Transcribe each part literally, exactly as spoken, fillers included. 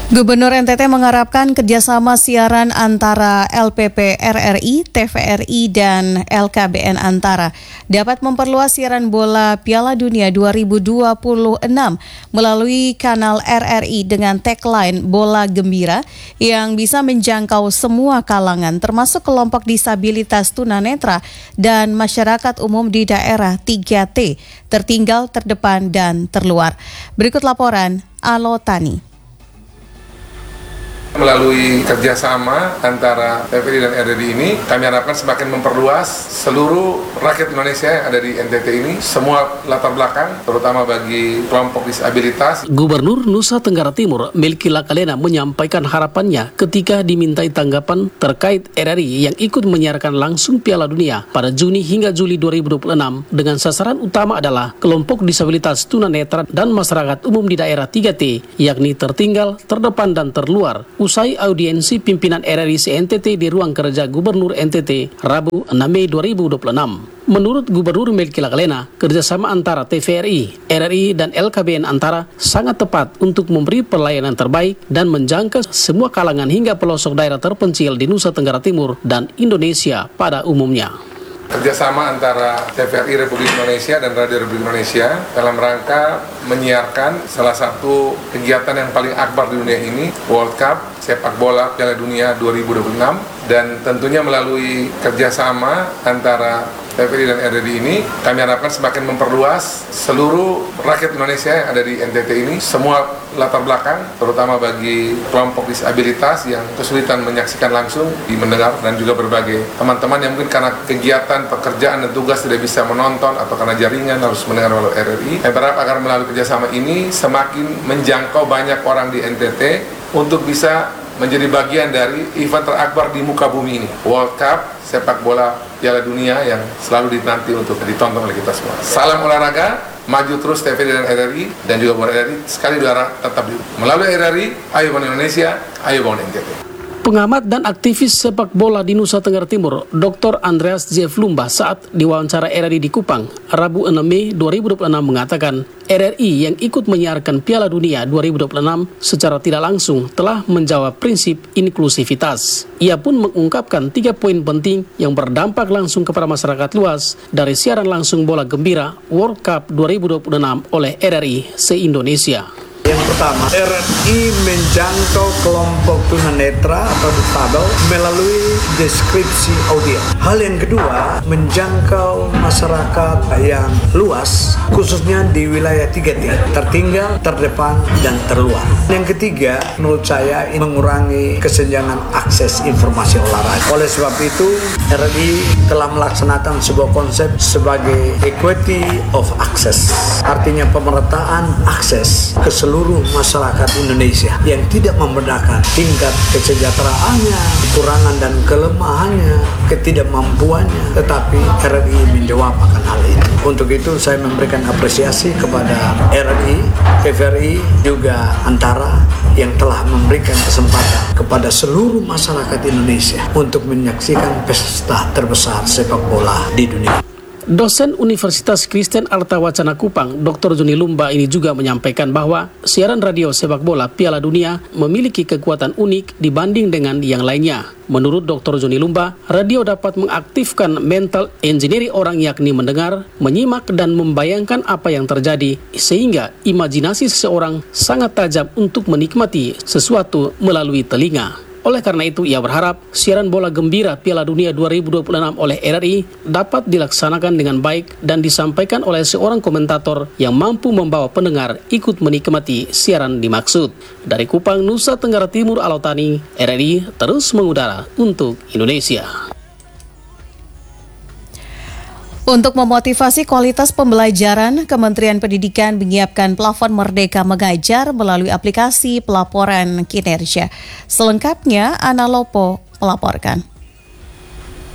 Gubernur N T T mengharapkan kerjasama siaran antara L P P R R I, T V R I, dan L K B N Antara dapat memperluas siaran bola Piala Dunia dua ribu dua puluh enam melalui kanal R R I dengan tagline Bola Gembira yang bisa menjangkau semua kalangan termasuk kelompok disabilitas tunanetra dan masyarakat umum di daerah tiga T, tertinggal, terdepan, dan terluar. Berikut laporan Alo Tani. Melalui kerjasama antara T V R I dan R R I ini, kami harapkan semakin memperluas seluruh rakyat Indonesia yang ada di N T T ini, semua latar belakang, terutama bagi kelompok disabilitas. Gubernur Nusa Tenggara Timur, Melki Lakalena, menyampaikan harapannya ketika dimintai tanggapan terkait R R I yang ikut menyiarkan langsung Piala Dunia pada Juni hingga Juli dua ribu dua puluh enam dengan sasaran utama adalah kelompok disabilitas tunanetra dan masyarakat umum di daerah tiga T, yakni tertinggal, terdepan, dan terluar. Usai audiensi pimpinan R R I se N T T di ruang kerja Gubernur N T T Rabu enam Mei dua ribu dua puluh enam. Menurut Gubernur Melki Lakalena, kerjasama antara T V R I, R R I, dan L K B N Antara sangat tepat untuk memberi pelayanan terbaik dan menjangkau semua kalangan hingga pelosok daerah terpencil di Nusa Tenggara Timur dan Indonesia pada umumnya. Kerjasama antara T V R I Republik Indonesia dan Radio Republik Indonesia dalam rangka menyiarkan salah satu kegiatan yang paling akbar di dunia ini, World Cup sepak bola Piala Dunia dua ribu dua puluh enam, dan tentunya melalui kerjasama antara T V R I dan R R I ini, kami harapkan semakin memperluas seluruh rakyat Indonesia yang ada di N T T ini, semua latar belakang, terutama bagi kelompok disabilitas yang kesulitan menyaksikan langsung, di mendengar, dan juga berbagai teman-teman yang mungkin karena kegiatan, pekerjaan, dan tugas tidak bisa menonton atau karena jaringan harus mendengar melalui R R I. Kami berharap agar melalui kerjasama ini semakin menjangkau banyak orang di N T T untuk bisa menjadi bagian dari event terakbar di muka bumi ini, World Cup sepak bola Piala Dunia yang selalu dinanti untuk ditonton oleh kita semua. Salam olahraga, maju terus T V R I dan R R I, dan juga buat R R I sekali udara tetap di melalui R R I. Ayo bangun Indonesia, ayo bangun N T T. Pengamat dan aktivis sepak bola di Nusa Tenggara Timur, Doktor Andreas Jeff Lumba, saat diwawancara R R I di Kupang, Rabu enam Mei dua ribu dua puluh enam mengatakan R R I yang ikut menyiarkan Piala Dunia dua ribu dua puluh enam secara tidak langsung telah menjawab prinsip inklusivitas. Ia pun mengungkapkan tiga poin penting yang berdampak langsung kepada masyarakat luas dari siaran langsung bola gembira World Cup dua ribu dua puluh enam oleh R R I se-Indonesia. Yang pertama, R R I menjangkau kelompok tunanetra atau difabel melalui deskripsi audio. Hal yang kedua, menjangkau masyarakat yang luas, khususnya di wilayah tiga T, tertinggal, terdepan, dan terluar. Yang ketiga, menurut saya mengurangi kesenjangan akses informasi olahraga. Oleh sebab itu, R R I telah melaksanakan sebuah konsep sebagai equity of access, artinya pemerataan akses ke seluruh seluruh masyarakat Indonesia yang tidak membedakan tingkat kesejahteraannya, kekurangan dan kelemahannya, ketidakmampuannya, tetapi R R I menjawab akan hal itu. Untuk itu saya memberikan apresiasi kepada R R I, T V R I, juga Antara yang telah memberikan kesempatan kepada seluruh masyarakat Indonesia untuk menyaksikan pesta terbesar sepak bola di dunia. Dosen Universitas Kristen Arta Wacana Kupang, Doktor Joni Lumba ini juga menyampaikan bahwa siaran radio sepak bola Piala Dunia memiliki kekuatan unik dibanding dengan yang lainnya. Menurut Doktor Joni Lumba, radio dapat mengaktifkan mental engineering orang, yakni mendengar, menyimak, dan membayangkan apa yang terjadi, sehingga imajinasi seseorang sangat tajam untuk menikmati sesuatu melalui telinga. Oleh karena itu, ia berharap siaran bola gembira Piala Dunia dua ribu dua puluh enam oleh R R I dapat dilaksanakan dengan baik dan disampaikan oleh seorang komentator yang mampu membawa pendengar ikut menikmati siaran dimaksud. Dari Kupang, Nusa Tenggara Timur, Alo Tani, R R I terus mengudara untuk Indonesia. Untuk memotivasi kualitas pembelajaran, Kementerian Pendidikan menyiapkan plafon Merdeka Mengajar melalui aplikasi pelaporan kinerja. Selengkapnya, Ana Lopo melaporkan.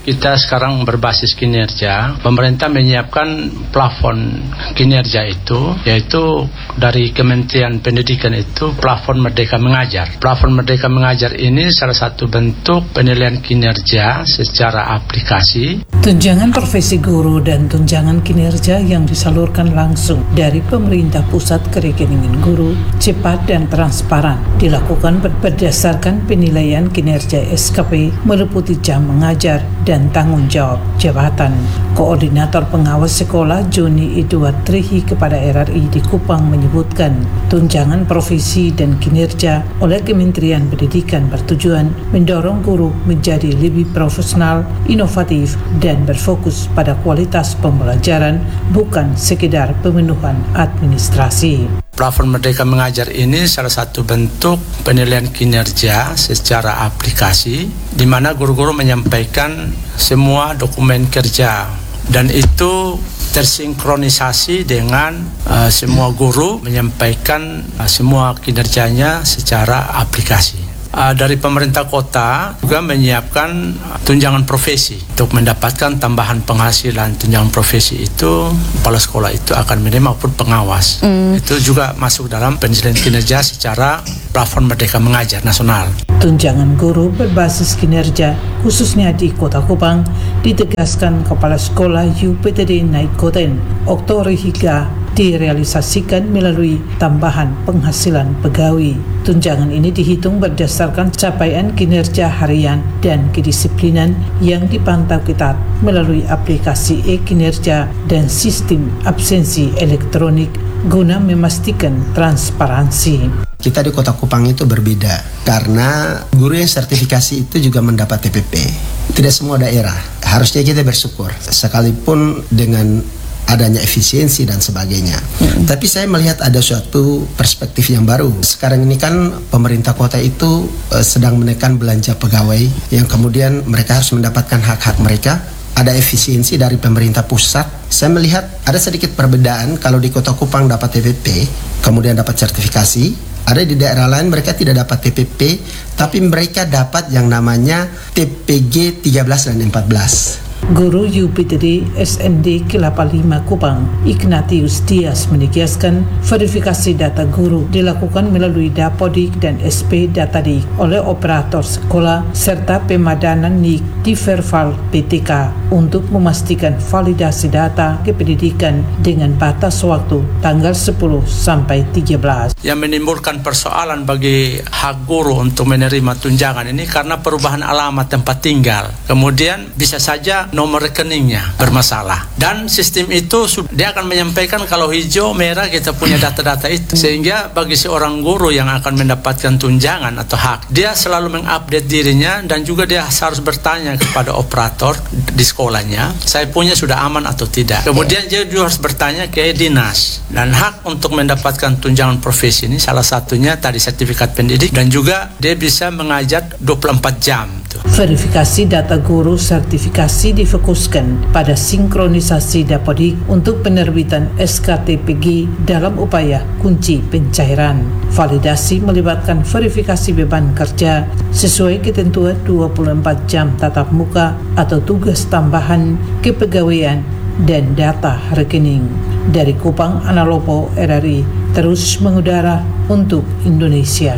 kita sekarang berbasis kinerja. Pemerintah menyiapkan plafon kinerja itu, yaitu dari Kementerian Pendidikan itu plafon Merdeka Mengajar. Plafon Merdeka Mengajar ini salah satu bentuk penilaian kinerja secara aplikasi. Tunjangan profesi guru dan tunjangan kinerja yang disalurkan langsung dari pemerintah pusat ke rekening guru cepat dan transparan dilakukan berdasarkan penilaian kinerja S K P meliputi jam mengajar dan tanggung jawab jabatan. Koordinator pengawas sekolah Joni Edward Trihi kepada R R I di Kupang menyebutkan tunjangan profesi dan kinerja oleh Kementerian Pendidikan bertujuan mendorong guru menjadi lebih profesional, inovatif, dan berfokus pada kualitas pembelajaran, bukan sekedar pemenuhan administrasi. Plafon Merdeka Mengajar ini salah satu bentuk penilaian kinerja secara aplikasi, di mana guru-guru menyampaikan semua dokumen kerja, dan itu tersinkronisasi dengan uh, semua guru menyampaikan uh, semua kinerjanya secara aplikasi. Uh, dari pemerintah kota juga menyiapkan uh, tunjangan profesi untuk mendapatkan tambahan penghasilan. Tunjangan profesi itu kepala sekolah itu akan menerima maupun pengawas. Mm. Itu juga masuk dalam penilaian kinerja secara plafon Merdeka Mengajar nasional. Tunjangan guru berbasis kinerja khususnya di Kota Kupang ditegaskan Kepala Sekolah U P T D Naikoten Oktori Higa direalisasikan melalui tambahan penghasilan pegawai. Tunjangan ini dihitung berdasarkan capaian kinerja harian dan kedisiplinan yang dipantau ketat melalui aplikasi e-kinerja dan sistem absensi elektronik guna memastikan transparansi. Kita di Kota Kupang itu berbeda karena guru yang sertifikasi itu juga mendapat T P P. Tidak semua daerah. Harusnya kita bersyukur sekalipun dengan adanya efisiensi dan sebagainya. Hmm. Tapi saya melihat ada suatu perspektif yang baru. Sekarang ini kan pemerintah kota itu uh, sedang menekan belanja pegawai yang kemudian mereka harus mendapatkan hak-hak mereka. Ada efisiensi dari pemerintah pusat. Saya melihat ada sedikit perbedaan kalau di Kota Kupang dapat T P P, kemudian dapat sertifikasi. Ada di daerah lain mereka tidak dapat T P P, tapi mereka dapat yang namanya T P G tiga belas dan empat belas. Guru U P T D S N D Kelapa lima Kupang, Ignatius Dias menegaskan verifikasi data guru dilakukan melalui Dapodik dan S P Datadik oleh operator sekolah serta pemadanan N I K di Verval P T K untuk memastikan validasi data kependidikan dengan batas waktu tanggal sepuluh sampai tiga belas. Yang menimbulkan persoalan bagi hak guru untuk menerima tunjangan ini karena perubahan alamat tempat tinggal. Kemudian bisa saja nomor rekeningnya bermasalah, dan sistem itu dia akan menyampaikan kalau hijau merah kita punya data-data itu, sehingga bagi seorang guru yang akan mendapatkan tunjangan atau hak, dia selalu mengupdate dirinya dan juga dia harus bertanya kepada operator di sekolahnya, saya punya sudah aman atau tidak. Kemudian dia juga harus bertanya ke dinas, dan hak untuk mendapatkan tunjangan profesi ini salah satunya tadi sertifikat pendidik, dan juga dia bisa mengajar dua puluh empat jam. Verifikasi data guru sertifikasi difokuskan pada sinkronisasi Dapodik untuk penerbitan S K T P G dalam upaya kunci pencairan. Validasi melibatkan verifikasi beban kerja sesuai ketentuan dua puluh empat jam tatap muka atau tugas tambahan kepegawaian dan data rekening. Dari Kupang, Analopo, R R I terus mengudara untuk Indonesia.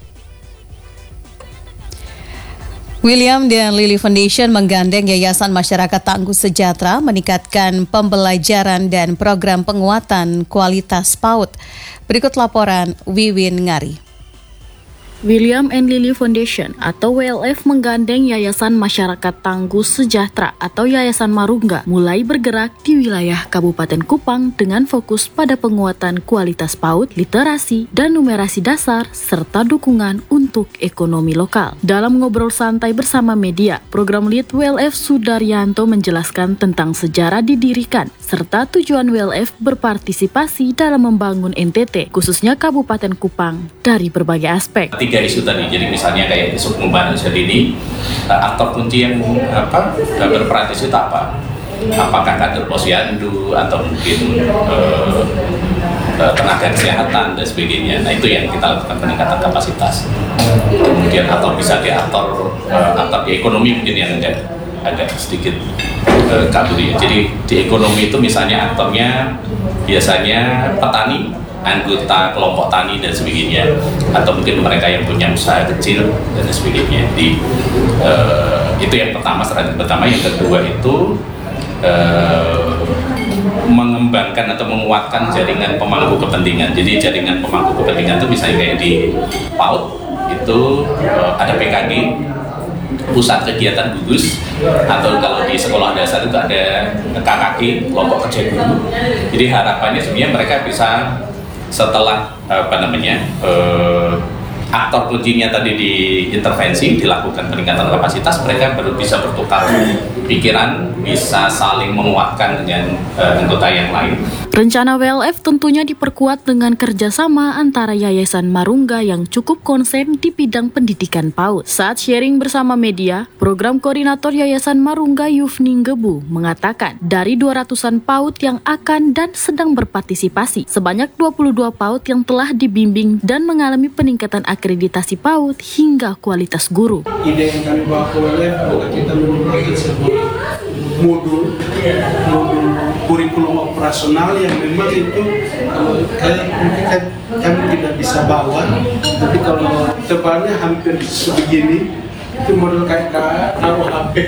William dan Lily Foundation menggandeng Yayasan Masyarakat Tangguh Sejahtera meningkatkan pembelajaran dan program penguatan kualitas PAUD. Berikut laporan Wiwin Ngari. William and Lily Foundation atau W L F menggandeng Yayasan Masyarakat Tangguh Sejahtera atau Yayasan Marungga mulai bergerak di wilayah Kabupaten Kupang dengan fokus pada penguatan kualitas PAUD, literasi, dan numerasi dasar, serta dukungan untuk ekonomi lokal. Dalam ngobrol santai bersama media, program lead W L F Sudaryanto menjelaskan tentang sejarah didirikan, serta tujuan W L F berpartisipasi dalam membangun N T T, khususnya Kabupaten Kupang, dari berbagai aspek. Tiga isu tadi, jadi misalnya kayak isu pengubahan usia dini, aktor kunci yang apa berperan di situ apa? Apakah kader posyandu atau mungkin eh, tenaga kesehatan dan sebagainya. Nah itu yang kita lakukan peningkatan kapasitas. Kemudian atau bisa di aktor eh, aktor di ekonomi mungkin yang enggak agak sedikit uh, kabur ya. Jadi di ekonomi itu misalnya aktornya biasanya petani, anggota kelompok tani dan sebagainya, atau mungkin mereka yang punya usaha kecil dan sebagainya. Di uh, itu yang pertama, strategi pertama. Yang kedua itu uh, mengembangkan atau menguatkan jaringan pemangku kepentingan. Jadi jaringan pemangku kepentingan itu misalnya kayak di PAUD itu uh, ada P K G, pusat kegiatan gugus, atau kalau di sekolah dasar itu ada K K G, kelompok kerja guru. Jadi harapannya sebenarnya mereka bisa setelah apa namanya uh, aktor kuncinya tadi diintervensi, dilakukan peningkatan kapasitas, mereka baru bisa bertukar pikiran, bisa saling menguatkan dengan uh, anggota yang lain. Rencana W L F tentunya diperkuat dengan kerjasama antara Yayasan Marungga yang cukup konsen di bidang pendidikan PAUD. Saat sharing bersama media, Program Koordinator Yayasan Marungga Yufning Gebu mengatakan dari dua ratusan PAUD yang akan dan sedang berpartisipasi, sebanyak dua puluh dua PAUD yang telah dibimbing dan mengalami peningkatan akreditasi PAUD hingga kualitas guru. Ide yang kami bawa ke W L F adalah kita memiliki sebuah modul, modul kurikulum operasional yang memang itu uh, kayak kami tidak bisa bawa, tapi kalau tebalnya hampir sebegini, itu model kayak naruh H P.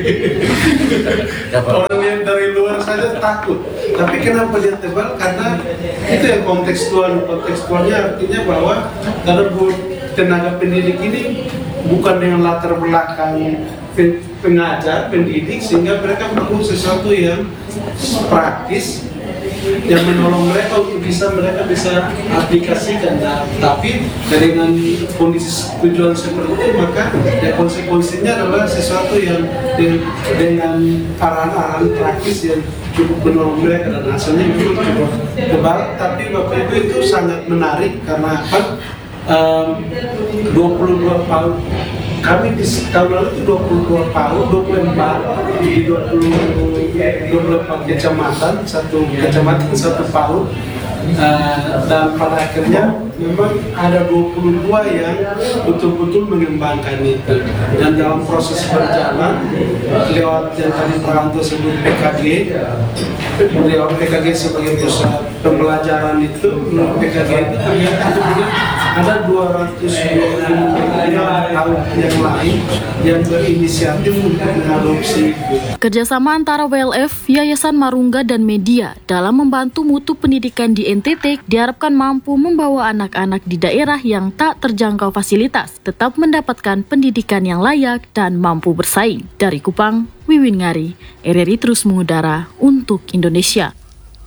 Orang yang dari luar saja takut. Tapi kenapa dia tebal? Karena itu yang kontekstual. Kontekstualnya artinya bahwa karena tenaga pendidik ini bukan dengan latar belakang pengajar, pendidik, sehingga mereka perlu sesuatu yang praktis yang menolong mereka untuk bisa mereka bisa aplikasikan. Nah, tapi dengan kondisi tujuan seperti itu, maka ya konsekuensinya adalah sesuatu yang dengan arahan-arahan praktis yang cukup menolong mereka, dan hasilnya memang cukup tebal. Tapi Bapak Ibu itu sangat menarik karena apa? Um, dua puluh dua PAUD kami di tahun lalu itu dua puluh dua PAUD, dua puluh empat di dua puluh empat kecamatan, satu kecamatan satu PAUD, uh, dan pada akhirnya memang ada dua puluh dua yang betul-betul mengembangkan itu, dan dalam proses berjalan lewat yang tadi Pak Anto sebut P K G, lewat P K G sebagai pusat pembelajaran itu, P K G itu ternyata ada dua ratus dua puluh tahun yang lain yang berinisiatif untuk mengadopsi. Kerjasama antara W L F, Yayasan Marungga, dan media dalam membantu mutu pendidikan di N T T diharapkan mampu membawa anak-anak di daerah yang tak terjangkau fasilitas tetap mendapatkan pendidikan yang layak dan mampu bersaing. Dari Kupang, Wiwin Ngari, R R I terus mengudara untuk Indonesia.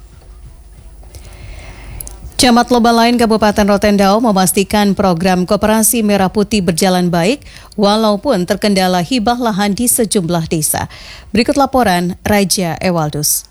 Camat Lobalain Kabupaten Rotendao memastikan program Koperasi Merah Putih berjalan baik walaupun terkendala hibah lahan di sejumlah desa. Berikut laporan Raja Ewaldus.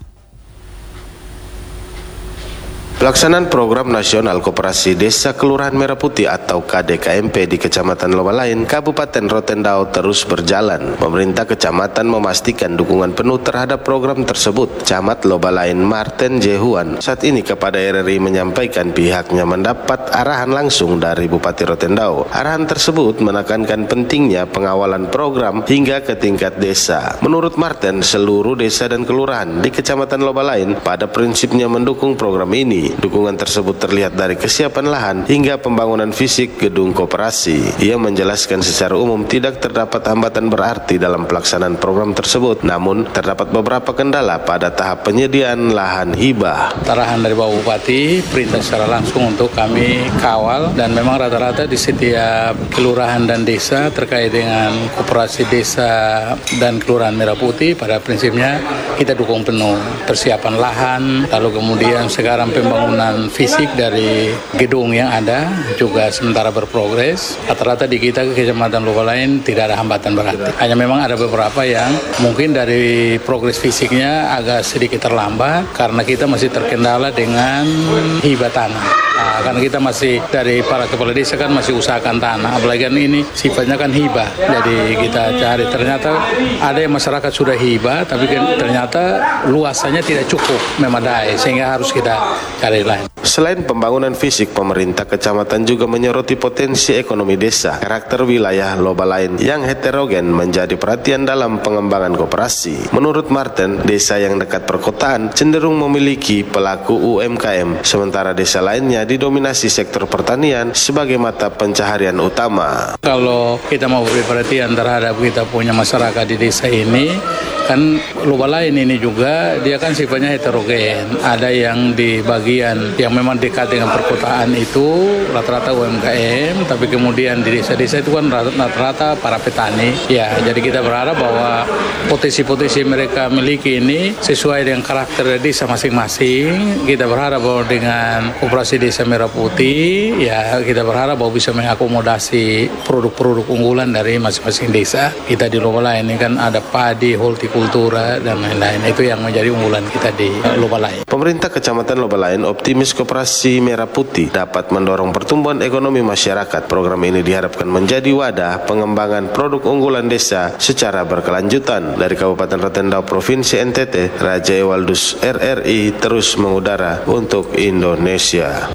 Pelaksanaan program nasional Koperasi Desa Kelurahan Merah Putih atau K D K M P di Kecamatan Lobalain, Kabupaten Rotendao terus berjalan. Pemerintah kecamatan memastikan dukungan penuh terhadap program tersebut. Camat Lobalain Martin Jehuan saat ini kepada R R I menyampaikan pihaknya mendapat arahan langsung dari Bupati Rotendao. Arahan tersebut menekankan pentingnya pengawalan program hingga ke tingkat desa. Menurut Martin, seluruh desa dan kelurahan di Kecamatan Lobalain pada prinsipnya mendukung program ini. Dukungan tersebut terlihat dari kesiapan lahan hingga pembangunan fisik gedung koperasi. Ia menjelaskan secara umum tidak terdapat hambatan berarti dalam pelaksanaan program tersebut, namun terdapat beberapa kendala pada tahap penyediaan lahan hibah. Arahan dari Bapak Bupati, perintah secara langsung untuk kami kawal, dan memang rata-rata di setiap kelurahan dan desa terkait dengan koperasi desa dan kelurahan Merah Putih, pada prinsipnya kita dukung penuh persiapan lahan, lalu kemudian sekarang pembangunan Pembangunan fisik dari gedung yang ada juga sementara berprogres. Rata-rata di kita ke Kecamatan Lobalain tidak ada hambatan berarti. Hanya memang ada beberapa yang mungkin dari progres fisiknya agak sedikit terlambat karena kita masih terkendala dengan hibah tanah. Nah, karena kita masih dari para kepala desa kan masih usahakan tanah, apalagi kan ini sifatnya kan hibah. Jadi kita cari, ternyata ada yang masyarakat sudah hibah, tapi kan ternyata luasannya tidak cukup memadai, sehingga harus kita cari lain. Selain pembangunan fisik, pemerintah kecamatan juga menyoroti potensi ekonomi desa. Karakter wilayah loba lain yang heterogen menjadi perhatian dalam pengembangan koperasi. Menurut Martin, desa yang dekat perkotaan cenderung memiliki pelaku U M K M, sementara desa lainnya didominasi sektor pertanian sebagai mata pencaharian utama. Kalau kita mau beri perhatian terhadap kita punya masyarakat di desa ini, kan loba lain ini juga dia kan sifatnya heterogen. Ada yang di bagian yang memang dekat dengan perkotaan itu rata-rata U M K M, tapi kemudian di desa-desa itu kan rata-rata para petani. Ya, jadi kita berharap bahwa potensi-potensi mereka miliki ini sesuai dengan karakter desa masing-masing. Kita berharap bahwa dengan Koperasi Desa Merah Putih, ya kita berharap bahwa bisa mengakomodasi produk-produk unggulan dari masing-masing desa. Kita di Lobalain ini kan ada padi, hortikultura dan lain-lain. Itu yang menjadi unggulan kita di Lobalain. Pemerintah Kecamatan Lobalain optimis Koperasi Merah Putih dapat mendorong pertumbuhan ekonomi masyarakat. Program ini diharapkan menjadi wadah pengembangan produk unggulan desa secara berkelanjutan. Dari Kabupaten Rotendao, Provinsi N T T, Raja Ewaldus R R I terus mengudara untuk Indonesia.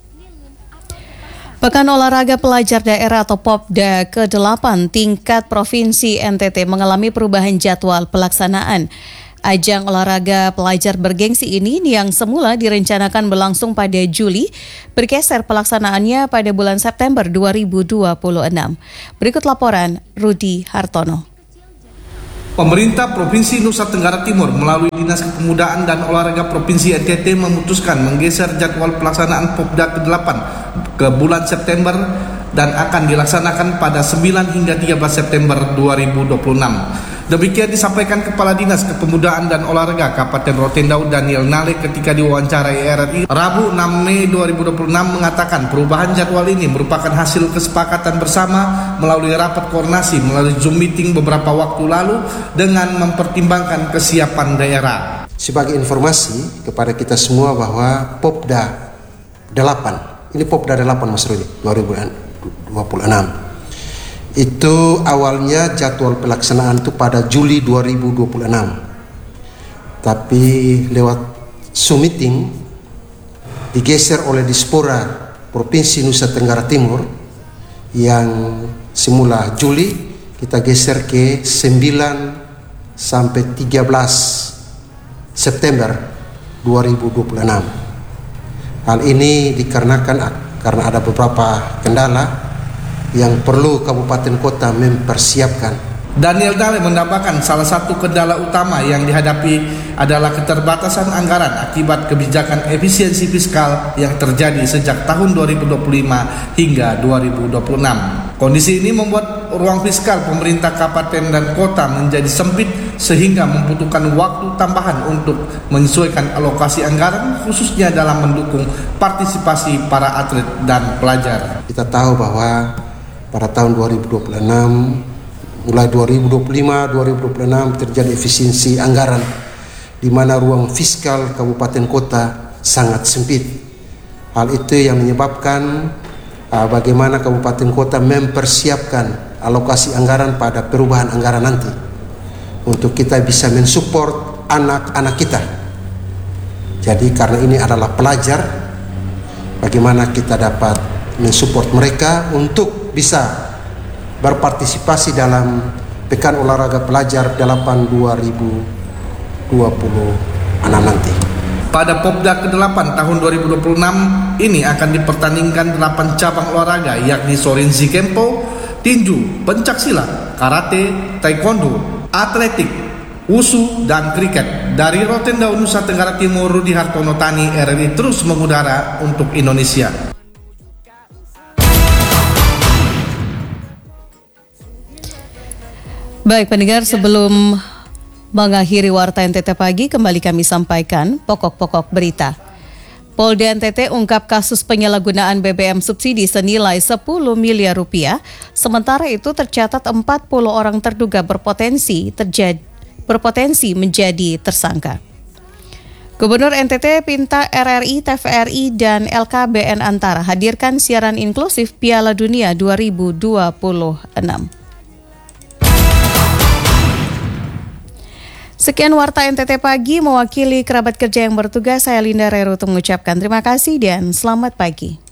Pekan Olahraga Pelajar Daerah atau Popda ke delapan tingkat Provinsi N T T mengalami perubahan jadwal pelaksanaan. Ajang olahraga pelajar bergengsi ini yang semula direncanakan berlangsung pada Juli, bergeser pelaksanaannya pada bulan September dua ribu dua puluh enam. Berikut laporan Rudi Hartono. Pemerintah Provinsi Nusa Tenggara Timur melalui Dinas Kepemudaan dan Olahraga Provinsi N T T memutuskan menggeser jadwal pelaksanaan Popda ke delapan ke bulan September dan akan dilaksanakan pada sembilan hingga tiga belas September dua ribu dua puluh enam. Demikian disampaikan Kepala Dinas Kepemudaan dan Olahraga Kabupaten Rotendao Daniel Nale ketika diwawancarai R R I Rabu enam Mei dua ribu dua puluh enam mengatakan perubahan jadwal ini merupakan hasil kesepakatan bersama melalui rapat koordinasi melalui Zoom meeting beberapa waktu lalu dengan mempertimbangkan kesiapan daerah. Sebagai informasi kepada kita semua bahwa Popda delapan, ini Popda delapan Mas Rudi, dua ribu dua puluh enam. Itu awalnya jadwal pelaksanaan itu pada Juli dua ribu dua puluh enam. Tapi lewat Zoom meeting digeser oleh Dispora Provinsi Nusa Tenggara Timur yang semula Juli kita geser ke sembilan sampai tiga belas September dua ribu dua puluh enam. Hal ini dikarenakan karena ada beberapa kendala yang perlu kabupaten kota mempersiapkan. Daniel Nale menambahkan salah satu kendala utama yang dihadapi adalah keterbatasan anggaran akibat kebijakan efisiensi fiskal yang terjadi sejak tahun dua ribu dua puluh lima hingga dua ribu dua puluh enam. Kondisi ini membuat ruang fiskal pemerintah kabupaten dan kota menjadi sempit sehingga membutuhkan waktu tambahan untuk menyesuaikan alokasi anggaran khususnya dalam mendukung partisipasi para atlet dan pelajar. Kita tahu bahwa pada tahun dua ribu dua puluh enam, mulai dua ribu dua puluh lima, dua ribu dua puluh enam terjadi efisiensi anggaran di mana ruang fiskal kabupaten kota sangat sempit. Hal itu yang menyebabkan uh, bagaimana kabupaten kota mempersiapkan alokasi anggaran pada perubahan anggaran nanti untuk kita bisa mensupport anak-anak kita. Jadi karena ini adalah pelajar, bagaimana kita dapat mensupport mereka untuk bisa berpartisipasi dalam Pekan Olahraga Pelajar delapan dua ribu dua puluh enam nanti. Pada Popda ke delapan tahun dua ribu dua puluh enam ini akan dipertandingkan delapan cabang olahraga yakni Sorinji Kempo, tinju, pencaksilat, karate, taekwondo, atletik, wusu, dan kriket. Dari Rotendao, Nusa Tenggara Timur, Rudi Hartono Tani, R R I terus mengudara untuk Indonesia. Baik pendengar, sebelum mengakhiri Warta N T T Pagi, kembali kami sampaikan pokok-pokok berita. Polda N T T ungkap kasus penyalahgunaan B B M subsidi senilai sepuluh miliar rupiah, sementara itu tercatat empat puluh orang terduga berpotensi terjadi berpotensi menjadi tersangka. Gubernur N T T minta R R I, T V R I, dan L K B N Antara hadirkan siaran inklusif Piala Dunia dua ribu dua puluh enam. Sekian Warta N T T Pagi, mewakili kerabat kerja yang bertugas, saya Linda Rerutu mengucapkan terima kasih dan selamat pagi.